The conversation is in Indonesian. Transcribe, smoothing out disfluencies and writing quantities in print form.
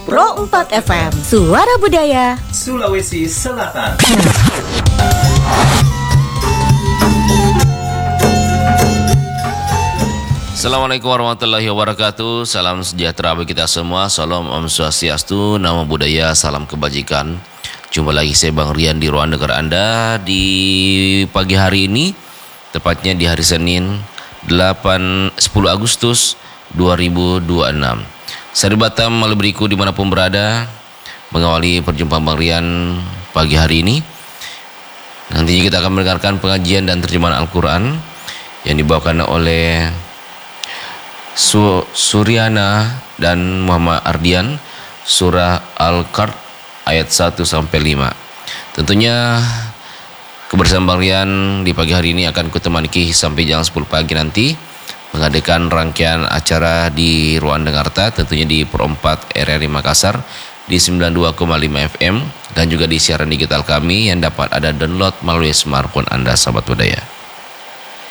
Pro 4 FM, Suara Budaya Sulawesi Selatan. Assalamualaikum warahmatullahi wabarakatuh. Salam sejahtera bagi kita semua. Salam Om Swastiastu, Namo Buddhaya, salam kebajikan. Jumpa lagi saya Bang Rian di ruang dengar Anda di pagi hari ini, tepatnya di hari Senin 10 Agustus 2026. Saya di Batam, Maluberiku dimanapun berada, mengawali perjumpaan Bang Rian pagi hari ini. Nantinya kita akan mendengarkan pengajian dan terjemahan Al-Quran yang dibawakan oleh Suryana dan Muhammad Ardian, surah Al-Qard ayat 1-5. Tentunya kebersamaan Bang Rian di pagi hari ini akan kutemani sampai jam 10 pagi nanti, mengadakan rangkaian acara di Ruang Dengarta, tentunya di Pro 4 RRI Makassar di 92,5 FM, dan juga di siaran digital kami yang dapat Anda download melalui smartphone Anda, sahabat budaya.